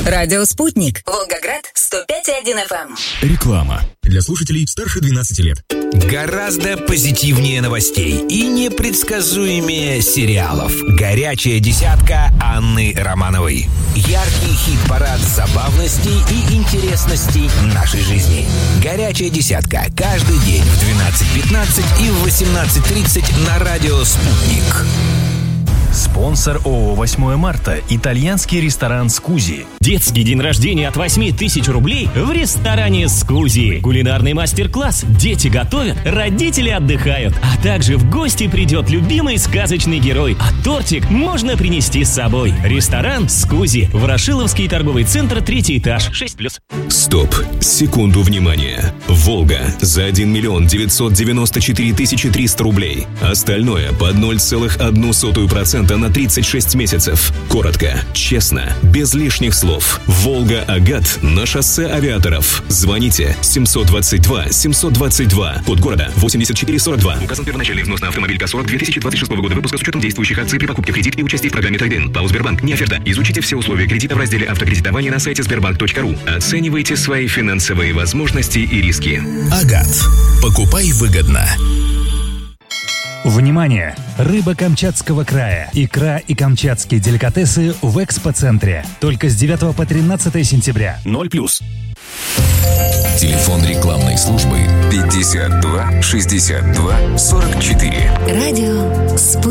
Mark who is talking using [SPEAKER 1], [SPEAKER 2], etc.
[SPEAKER 1] Радио «Спутник». Волгоград, 105,1 FM.
[SPEAKER 2] Реклама. Для слушателей старше 12 лет.
[SPEAKER 3] Гораздо позитивнее новостей и непредсказуемее сериалов. «Горячая десятка» Анны Романовой. Яркий хит-парад забавностей и интересностей нашей жизни. «Горячая десятка» каждый день в 12:15 и в 18:30 на радио «Спутник».
[SPEAKER 4] Спонсор ООО «8 марта» – итальянский ресторан «Скузи».
[SPEAKER 5] Детский день рождения от 8000 рублей в ресторане «Скузи». Кулинарный мастер-класс. Дети готовят, родители отдыхают. А также в гости придет любимый сказочный герой. А тортик можно принести с собой. Ресторан «Скузи». Ворошиловский торговый центр, 3-й этаж, 6+.
[SPEAKER 2] Стоп. Секунду внимания. «Волга» за 1 994 300 рублей. Остальное под 0,01% на 36 месяцев. Коротко, честно, без лишних слов. «Волга-Агат» на шоссе авиаторов. Звоните 722 722. Код города 8442. Указан первоначальный взнос на автомобиль КА-40 2026 года выпуска с учетом действующих акций при покупке в кредит и участии в программе «Трейд-ин». ПАО «Сбербанк» не оферта. Изучите все условия кредита в разделе «Автокредитование» на сайте sberbank.ru. Оценивайте свои финансовые возможности и риски. «Агат». Покупай выгодно.
[SPEAKER 4] Внимание! Рыба Камчатского края, икра и камчатские деликатесы в экспоцентре. Только с 9 по 13 сентября. 0+.
[SPEAKER 2] Телефон рекламной службы 52 62 44.
[SPEAKER 1] Радио «Спутник».